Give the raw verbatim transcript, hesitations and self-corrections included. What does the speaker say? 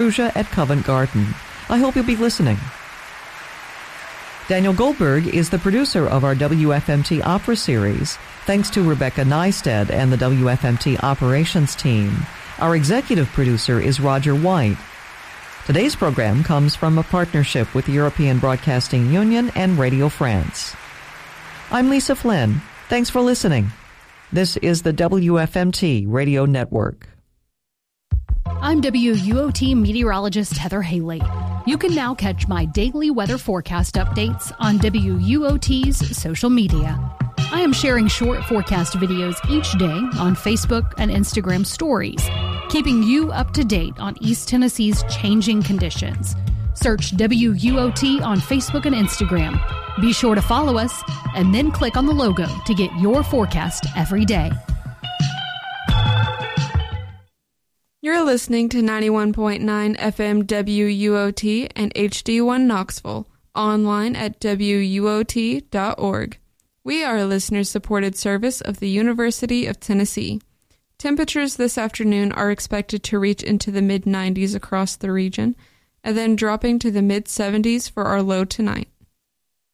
Perugia at Covent Garden. I hope you'll be listening. Daniel Goldberg is the producer of our W F M T Opera series. Thanks to Rebecca Neisted and the W F M T operations team. Our executive producer is Roger White. Today's program comes from a partnership with the European Broadcasting Union and Radio France. I'm Lisa Flynn. Thanks for listening. This is the W F M T Radio Network. I'm W U O T meteorologist Heather Haley. You can now catch my daily weather forecast updates on W U O T's social media. I am sharing short forecast videos each day on Facebook and Instagram stories, keeping you up to date on East Tennessee's changing conditions. Search W U O T on Facebook and Instagram. Be sure to follow us and then click on the logo to get your forecast every day. You're listening to ninety-one point nine F M W U O T and H D one Knoxville, online at W U O T dot org. We are a listener-supported service of the University of Tennessee. Temperatures this afternoon are expected to reach into the mid nineties across the region, and then dropping to the mid seventies for our low tonight.